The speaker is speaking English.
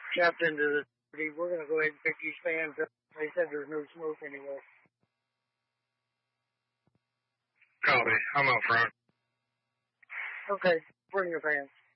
Captain to the city. We're going to go ahead and pick these fans up. They said there's no smoke anywhere. Copy. I'm up front. Okay, bring your fans.